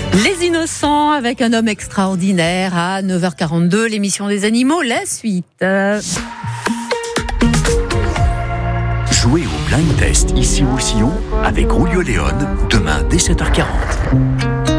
Les innocents avec un homme extraordinaire à 9h42, l'émission des animaux, la suite. Jouez au blind test ici au Sillon avec Julio Léon demain dès 7h40.